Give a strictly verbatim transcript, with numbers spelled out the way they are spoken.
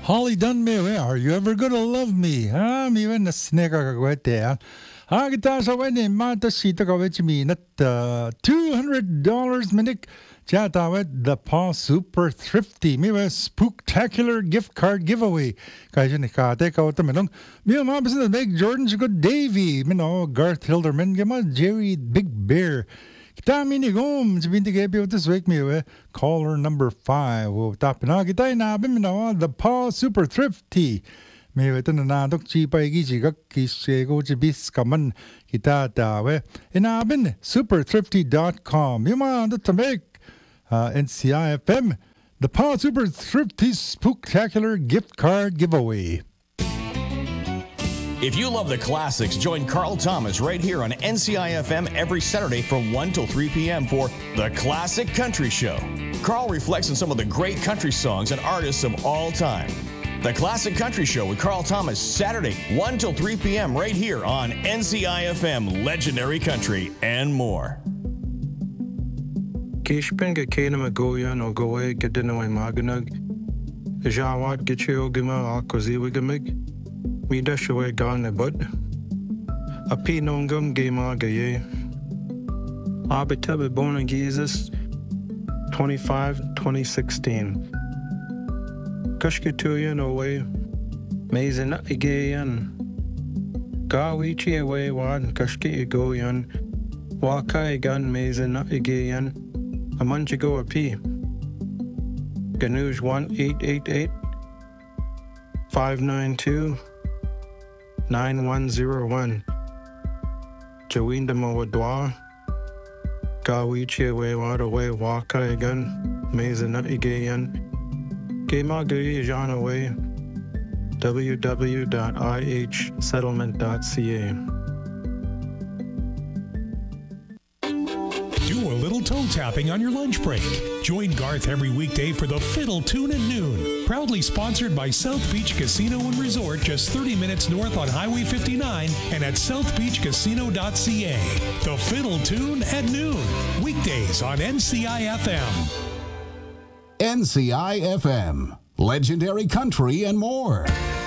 Holly Dunn me, are you ever gonna love me? Ah, mi wen na snega ka kwete ah. Ah, kita sa wen ni mata sita ka wet mi nat two hundred dollars minik. Jata wet the Paw Super Thrifty. Mi was spooktacular gift card giveaway. Kaya ni ka te ka uta menong. Mi ma bisa make Jordan good Davy. Mi no Garth Hilderman gama Jerry Big Bear. Kita mini gom binti kepi utas wake me we caller number five. Wo tap na kita na bin na the Paw Super Thrifty. Me we tan na dok chi pa gi chi gak ki se go chi bis kaman kita ta we ina bin super thrifty dot com. Mi ma the to make uh, N C I F M the Paw Super Thrifty Spooktacular Gift Card Giveaway. If you love the classics, join Carl Thomas right here on N C I F M every Saturday from one till three p.m. for The Classic Country Show. Carl reflects on some of the great country songs and artists of all time. The Classic Country Show with Carl Thomas, Saturday, one till three p.m. right here on N C I F M, Legendary Country, and more. Kishpen ge kena magoyan o goe gedino ay maganag. Jawad gichio gima akozi wigamig. Mi dashawe gane bud. A pinongum gema gaye. Abitabe bona Jesus twenty-five twenty sixteen. Kushkituyan away. Mazin igayan. Gawichi away wan kushki igoyan. Wakai gun mazin igayan. A munchigo a p. Ganuj one eight eight eight five nine two nine one zero one. Jawinda Mawadwa. Gawichi away wad away wakai gun. Mazin igayan. Gema Gui Jean away. w w w dot i h settlement dot c a. Do a little toe tapping on your lunch break. Join Garth every weekday for the Fiddle Tune at noon. Proudly sponsored by South Beach Casino and Resort, just thirty minutes north on Highway fifty-nine and at south beach casino dot c a. The Fiddle Tune at noon. Weekdays on N C I F M. N C I F M, Legendary Country and more.